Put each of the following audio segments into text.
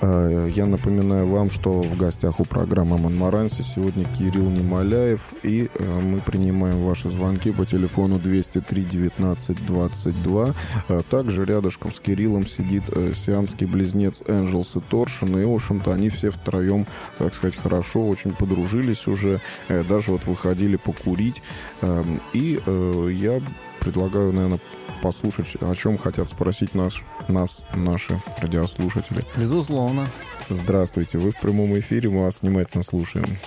Я напоминаю вам, что в гостях у программы «Монмаранси» сегодня Кирилл Немоляев, и мы принимаем ваши звонки по телефону 203 19 22. Также рядышком с Кириллом сидит сиамский близнец Энджелс и Торшин, и, в общем-то, они все втроем, так сказать, хорошо очень подружились уже, даже вот выходили покурить. И я предлагаю, наверное, послушать, о чем хотят спросить нас наши радиослушатели. Безусловно. Здравствуйте, вы в прямом эфире, мы вас внимательно слушаем.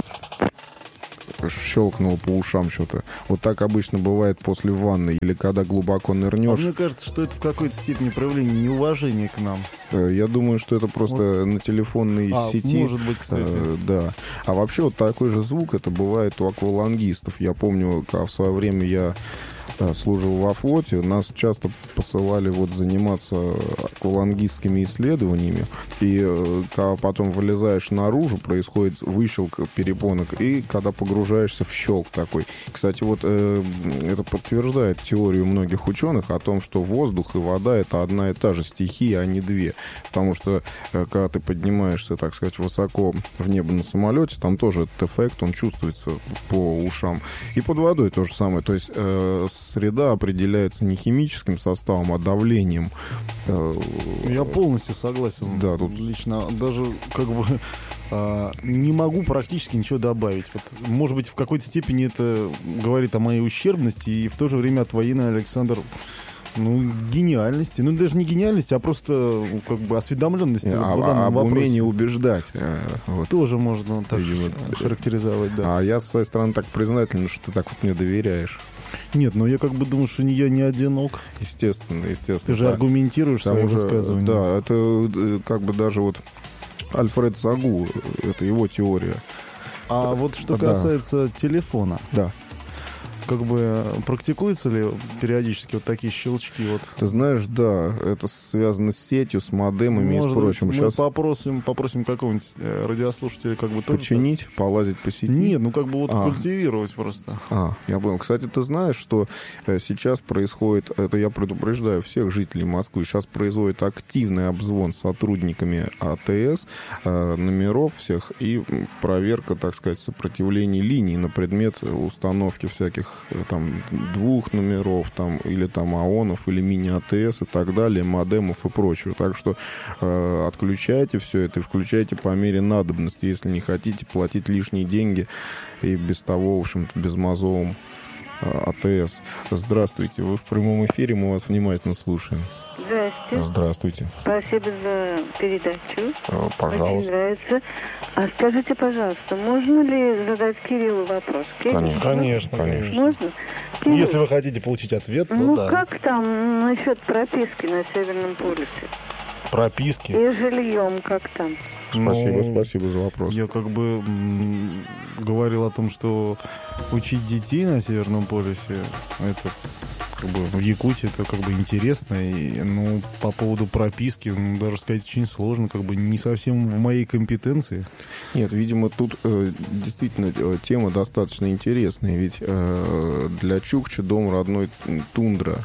Щелкнуло по ушам что-то. Вот так обычно бывает после ванны или когда глубоко нырнешь. Мне кажется, что это в какой-то степени проявление неуважения к нам. Я думаю, что это просто на телефонной сети. Может быть, кстати. Да. А вообще вот такой же звук это бывает у аквалангистов. Я помню, когда в свое время я служил во флоте, нас часто посылали вот заниматься аквалангистскими исследованиями, и когда потом вылезаешь наружу, происходит выщелк перепонок, и когда погружаешься в щелк такой. Кстати, вот это подтверждает теорию многих ученых о том, что воздух и вода — это одна и та же стихия, а не две. Потому что когда ты поднимаешься, так сказать, высоко в небо на самолете, там тоже этот эффект, он чувствуется по ушам. И под водой то же самое. То есть среда определяется не химическим составом, а давлением. Я полностью согласен. Да, тут лично даже как бы не могу практически ничего добавить. Вот, может быть, в какой-то степени это говорит о моей ущербности и в то же время от военной Александр гениальности. Даже не гениальности, а просто как бы осведомленности в данном вопросе. Умении убеждать. Вот. Тоже можно так характеризовать, да. А я, с своей стороны, так признателен, что ты так вот мне доверяешь. Нет, я как бы думаю, что я не одинок. Естественно. Ты же аргументируешь свои высказывания. Да, это как бы даже вот Альфред Сагу, это его теория. А вот что касается телефона. Да. Как бы практикуются ли периодически вот такие щелчки? Вот? Ты знаешь, да, это связано с сетью, с модемами и с прочим. Мы сейчас попросим какого-нибудь радиослушателя как бы тоже починить, полазить по сети? Нет, культивировать просто. Я понял. Кстати, ты знаешь, что сейчас происходит, это я предупреждаю всех жителей Москвы, сейчас производит активный обзвон сотрудниками АТС номеров всех и проверка, так сказать, сопротивления линий на предмет установки всяких там 2 номеров, там, или там АОНов, или мини-АТС и так далее, модемов и прочего. Так что отключайте все это и включайте по мере надобности, если не хотите платить лишние деньги и без того, в общем-то, безмозовым АТС. Здравствуйте, вы в прямом эфире, мы вас внимательно слушаем. Здравствуйте. Здравствуйте. Спасибо за передачу. Пожалуйста. Очень нравится. А скажите, пожалуйста, можно ли задать Кириллу вопрос? Конечно. Можно? Кирилл, Если вы хотите получить ответ, то да. Как там насчет прописки на Северном полюсе? Прописки? И жильем как там? Спасибо за вопрос. Я как бы говорил о том, что учить детей на Северном полюсе, это как бы в Якутии это как бы интересно. И, по поводу прописки, даже сказать очень сложно, как бы не совсем в моей компетенции. Нет, видимо, тут действительно тема достаточно интересная, ведь для чукчи дом родной тундра.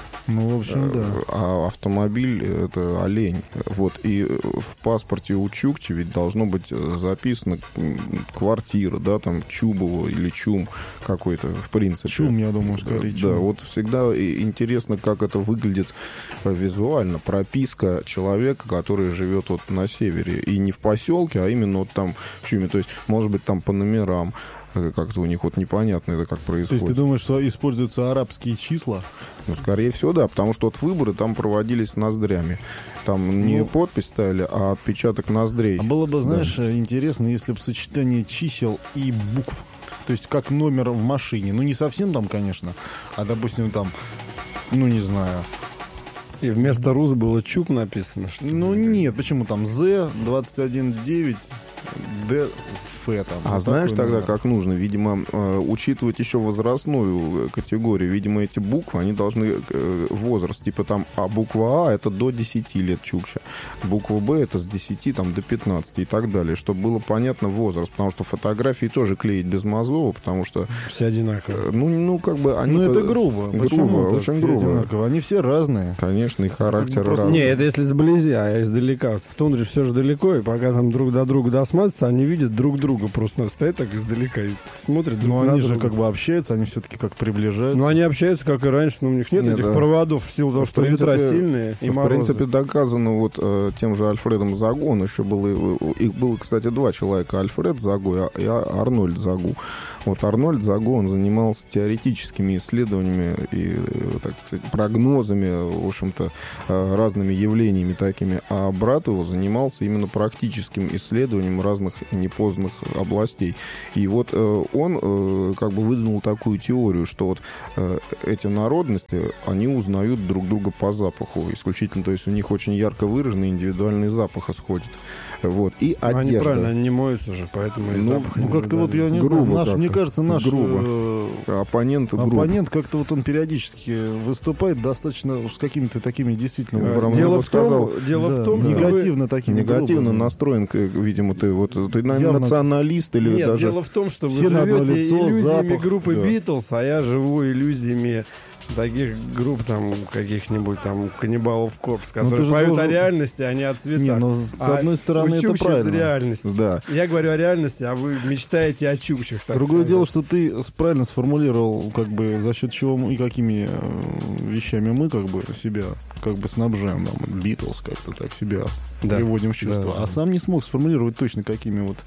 В общем, да. А автомобиль — это олень. Вот. И в паспорте у чукчи ведь должно быть записано квартира, да, там Чубово или Чум какой-то, в принципе. Чум, я думаю, скорее Чум. Да, вот всегда интересно, как это выглядит визуально. Прописка человека, который живет вот на севере. И не в поселке, а именно вот там в Чуме. То есть, может быть, там по номерам. Как-то у них вот непонятно это как происходит. То есть ты думаешь, что используются арабские числа? Скорее всего, да, потому что вот выборы там проводились ноздрями. Там не подпись ставили, а отпечаток ноздрей. А было бы, знаешь, интересно, если бы сочетание чисел и букв, то есть как номер в машине, не совсем там, конечно, а, допустим, там, не знаю... И вместо РУЗ было ЧУК написано? Что нет, почему там Z219, DF кафе там. А вот знаешь такой тогда, номер. как нужно? Видимо, учитывать еще возрастную категорию. Видимо, эти буквы, они должны возраст, типа там, буква А это до 10 лет чукча, буква Б это с 10 там, до 15 и так далее, чтобы было понятно возраст, потому что фотографии тоже клеить без мазова, потому что, Все одинаковые. ну, как бы они... Ну, это грубо. Почему это очень все грубо. одинаково? Они все разные. Конечно, и характер Просто- разный. Не, это если сблизи, а издалека. В тундре все же далеко, и пока там друг до друга досматриваются, они видят друг друга. Просто стоят так издалека и смотрят друг Но на они друга. же как бы общаются, они все-таки как приближаются. Ну, они общаются, как и раньше, но у них нет Нет, этих да. проводов в силу того, В что ветра принципе, сильные и В морозы. принципе, доказано вот тем же Альфредом Загу, он еще был, их было, кстати, два человека, Альфред Загу и Арнольд Загу. Вот Арнольд Загу, он занимался теоретическими исследованиями и, так сказать, прогнозами, в общем-то, разными явлениями такими, а брат его занимался именно практическим исследованием разных непознанных областей. И вот он как бы выдвинул такую теорию, что вот эти народности, они узнают друг друга по запаху исключительно, то есть у них очень ярко выраженный индивидуальный запах исходит. Вот. И Но они одежда. правильно, они не моются же, поэтому и Ну, запах не Ну, как-то вот, я не Грубо знаю, наш, как-то. мне кажется, наш Грубо. Оппонент грубо. оппонент как-то вот он периодически выступает достаточно с какими-то такими действительно Прям, я Дело бы в том, сказал, дело в том, что вы- негативно такими негативно грубыми. настроен, видимо, ты вот ты, наверное, Явно. националист или Нет, даже... дело в том, что все вы на одно живете лицо, иллюзиями запах, группы да. Битлз, а я живу иллюзиями таких групп, там, каких-нибудь там Каннибалов Корпс, ты которые же поют должен- о реальности, а не о цветах. Не, ну, с одной стороны, это Чукча правильно. реальность. Да. Я говорю о реальности, а вы мечтаете о чукчах. так Другое сказать. дело, что ты правильно сформулировал, как бы, за счет чего и какими вещами мы, как бы, себя, как бы, снабжаем, там, Битлз, как-то так себя Да. приводим в чувство. Да. А сам не смог сформулировать точно, какими вот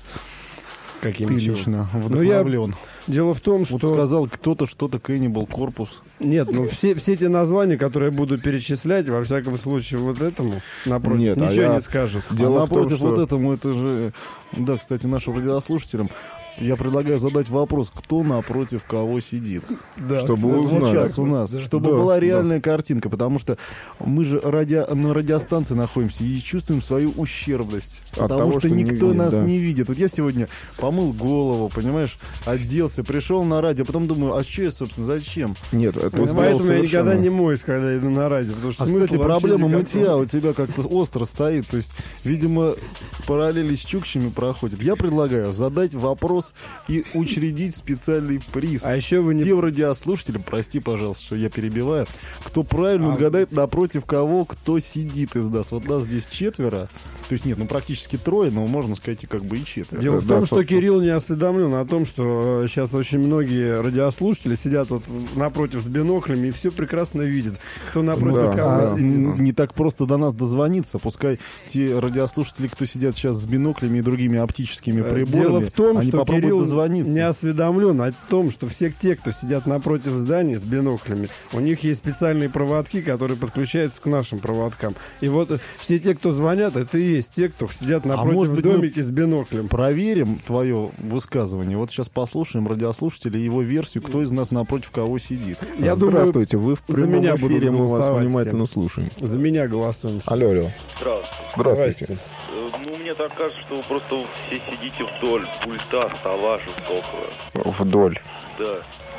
Каким ты чего. лично Ну, я- вдохновлен. Дело в том, что... Вот сказал кто-то что-то Cannibal Corpus. Нет, ну все те названия, которые я буду перечислять, во всяком случае, вот этому, напротив, Нет, а ничего я- не скажут. Дело А в том, напротив что- вот этому, это же... Да, кстати, нашим радиослушателям я предлагаю задать вопрос, кто напротив кого сидит. Да, чтобы Вот узнали. сейчас у нас, чтобы Да, была да. реальная картинка, потому что мы же на радиостанции находимся и чувствуем свою ущербность. От Потому того, что что не никто видит, нас да. не видит. Вот я сегодня помыл голову, понимаешь, оделся, пришел на радио, потом думаю, а что я, собственно, зачем? Нет, это Вот сделал Поэтому я никогда совершенно- не моюсь, когда иду на радио. Потому что А, смысл кстати, вообще проблема никакой. мытья у тебя как-то остро стоит. То есть, видимо, параллели с чукчами проходят. Я предлагаю задать вопрос и учредить специальный приз. А еще вы не... Тем радиослушателям, прости, пожалуйста, что я перебиваю, кто правильно А- угадает, напротив кого кто сидит из нас. Вот нас здесь 4. То есть, нет, ну практически 3, но можно сказать и как бы и 4. Дело в Да, том, что собственно. Кирилл не осведомлен о том, что сейчас очень многие радиослушатели сидят вот напротив с биноклями и все прекрасно видят, кто напротив Да. кого А сидит. не так просто до нас дозвониться. Пускай те радиослушатели, кто сидят сейчас с биноклями и другими оптическими приборами, Дело в том, они что попробуют Кирилл дозвониться. не осведомлен о том, что все те, кто сидят напротив зданий с биноклями, у них есть специальные проводки, которые подключаются к нашим проводкам. И вот все те, кто звонят, это и есть те, кто сидят напротив может быть, мы домики с биноклем. Проверим твое высказывание. Вот сейчас послушаем радиослушателя его версию, кто из нас напротив кого сидит. Я думаю, Здравствуйте, вы в за прямом меня будут эфире, мы вас голосовать внимательно всем. слушаем. за меня голосуем. Алло, алло. Здравствуйте. Здравствуйте. Ну, мне так кажется, что вы просто все сидите вдоль пульта, стола жестокого. Вдоль. Да.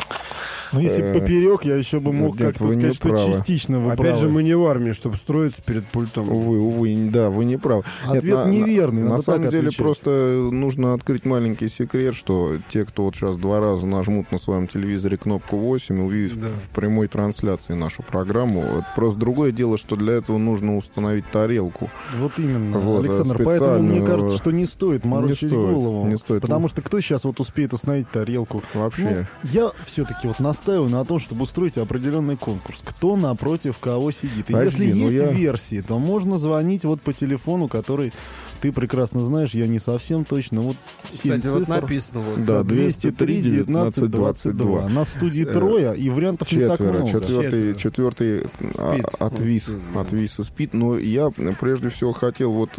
Но если поперек, я еще бы мог Дед, как-то вы не сказать, что правы. частично вы Опять же, правы. мы не в армии, чтобы строиться перед пультом. Увы, да, вы не правы. Ответ неверный, На надо самом так деле отвечать. просто нужно открыть маленький секрет, что те, кто вот сейчас 2 раза нажмут на своем телевизоре кнопку 8, увидят Да. в прямой трансляции нашу программу. Это просто другое дело, что для этого нужно установить тарелку. Вот именно, Вот, Александр. специальную, Поэтому мне кажется, что не стоит морочить не стоит, голову. не стоит. Потому что кто сейчас вот успеет установить тарелку? Вообще. Ну, я все-таки вот настаиваю на том, чтобы устроить определенный конкурс. Кто напротив кого сидит. И Подожди, если ну есть я- версии, то можно звонить вот по телефону, который ты прекрасно знаешь, я не совсем точно. Вот 7 Кстати, вот цифр. написано вот. Да, 203 19 22. Нас в студии трое, и вариантов не так Четверо. много. Четвертый Спит. отвис и спит. Но я прежде всего хотел вот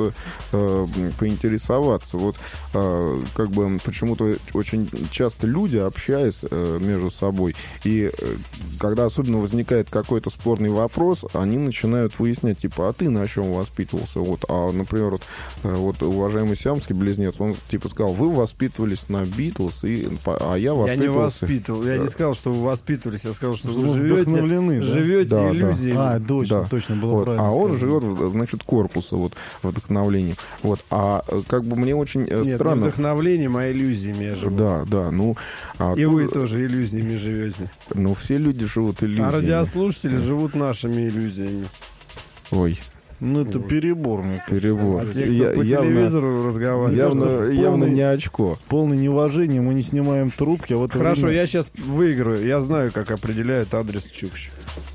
поинтересоваться. Вот как бы почему-то очень часто люди, общаясь между собой, И когда особенно возникает какой-то спорный вопрос, они начинают выяснять, типа, а ты на чем воспитывался? Вот, а, например, вот уважаемый сиамский близнец, он типа сказал, вы воспитывались на Битлз, а я воспитывался... Я не воспитывал, я не сказал, что вы воспитывались, я сказал, что вы вдохновлены, живете да? иллюзиями. А, точно, Да. точно, было Вот. правильно. А он сказано. живет, значит, корпуса, вот, вдохновлением. Вот. А как бы мне очень Нет, странно... не вдохновлением, а иллюзиями я живу. Да, ну... И вы тоже иллюзиями живете. Ну, все люди живут иллюзиями. А радиослушатели живут нашими иллюзиями. Ой, Ну, это перебор, мне кажется. перебор. А те, кто по телевизору разговаривают. Явно не очко. Полное неуважение, мы не снимаем трубки, а вот... Хорошо, я сейчас выиграю. Я знаю, как определяют адрес Чукчи.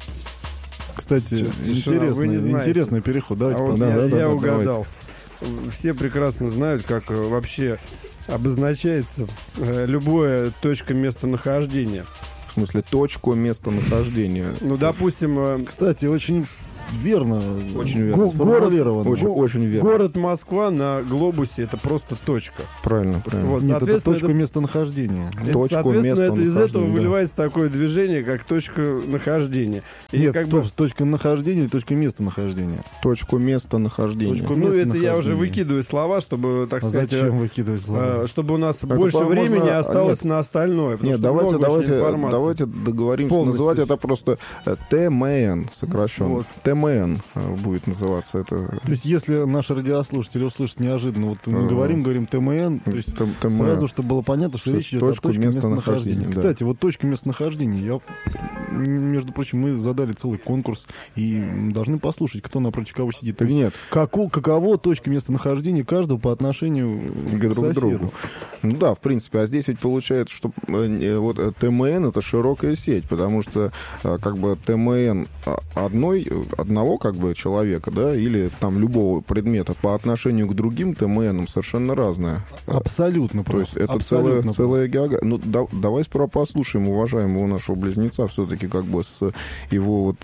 Кстати, Тишина, вы не знаете. интересный переход. Давайте А вот посмотрим. я угадал. Все прекрасно знают, как вообще обозначается любое точка местонахождения. В смысле, точку местонахождения. Ну, допустим, Кстати, очень верно. Очень верно. Сформулировано. Очень верно. город Москва на глобусе — это просто точка. Правильно. Вот, Нет, это соответственно, точка местонахождения. Точку соответственно, из этого местонахождения, да. выливается такое движение, как точка нахождения. И Нет, как стоп, бы, точка нахождения или точка местонахождения? Точку местонахождения. Точку ну, это я уже местонахождения. выкидываю слова, чтобы, так А сказать, зачем выкидывать слова? чтобы у нас больше можно- времени осталось нет. на остальное. потому Нет, что много очень давайте информации. договоримся. Полностью. Называть это просто ТМН сокращенно. Вот. ТМН будет называться это. То есть, если наши радиослушатели услышат неожиданно, вот мы говорим ТМН, то есть ТМН. сразу, чтобы было понятно, что речь идет о Точку точке местонахождения, местонахождения. да. Кстати, вот точка местонахождения, между прочим, мы задали целый конкурс и должны послушать, кто напротив кого сидит. То есть, Нет. каково точка местонахождения каждого по отношению К друг соседу. другу. Ну да, в принципе, а здесь ведь получается, что вот ТМН это широкая сеть, потому что как бы ТМН одного как бы человека, да, или там любого предмета по отношению к другим ТМНам совершенно разная. Абсолютно То прав. есть это Абсолютно целая география. Ну, давай сперва послушаем уважаемого нашего близнеца все-таки как бы с его вот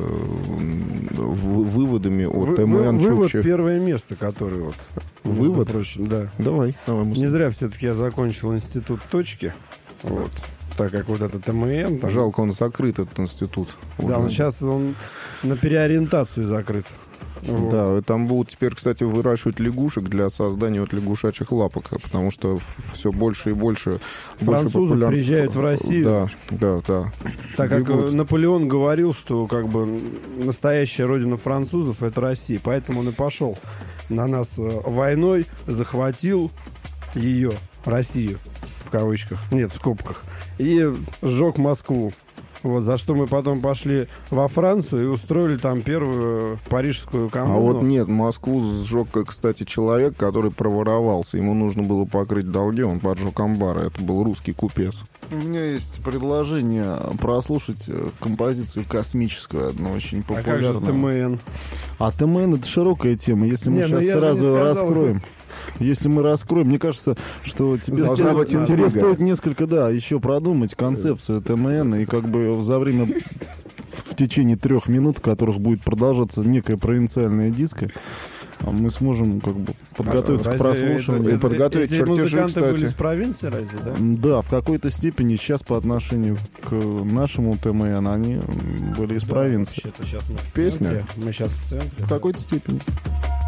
выводами о ТМН Вывод Чукче. первое место, который вот. Вывод? между прочим, да. Давай. Не зря все-таки я закончил институт точки. Вот. Так как вот это ТМН. Там, Жалко, он закрыт, этот институт. Да, Уже. сейчас он на переориентацию закрыт. Вот. Да, и там будут теперь, кстати, выращивать лягушек для создания вот лягушачьих лапок, потому что все больше и больше... Французы больше приезжают в Россию. Да. Так как Бегут. Наполеон говорил, что как бы настоящая родина французов — это Россия, поэтому он и пошел на нас войной, захватил ее, Россию, в кавычках, нет, в скобках, и сжег Москву. Вот, за что мы потом пошли во Францию и устроили там первую парижскую коммуну. А вот нет, Москву сжег, кстати, человек, который проворовался. Ему нужно было покрыть долги, он поджег амбары. Это был русский купец. У меня есть предложение прослушать композицию космическую, одну очень А как же популярную. ТМН? А ТМН это широкая тема. Если мы Не, ну сейчас я же сразу не сказал, раскроем. Если мы раскроем, мне кажется, что тебе Должна быть интрига. стоит несколько, еще продумать концепцию ТМН, и как бы за время, в течение 3 минут, в которых будет продолжаться некая провинциальная диско, мы сможем как бы подготовиться к прослушиванию. И подготовить эти чертежи, музыканты кстати. были из провинции разве, да? Да, в какой-то степени сейчас по отношению к нашему ТМН они были из провинции. Вообще-то сейчас мы в Песня? центре. Мы сейчас в центре. В какой-то степени.